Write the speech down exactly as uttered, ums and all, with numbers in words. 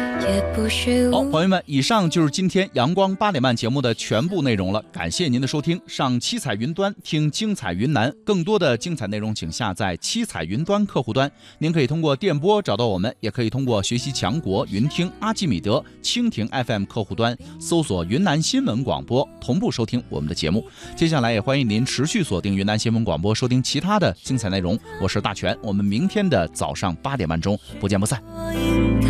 好，朋友们，以上就是今天阳光八点半节目的全部内容了，感谢您的收听。上七彩云端听精彩云南，更多的精彩内容请下载七彩云端客户端。您可以通过电波找到我们，也可以通过学习强国、云听、阿基米德、蜻蜓 F M 客户端搜索云南新闻广播，同步收听我们的节目。接下来也欢迎您持续锁定云南新闻广播，收听其他的精彩内容。我是大全，我们明天的早上八点半钟不见不散。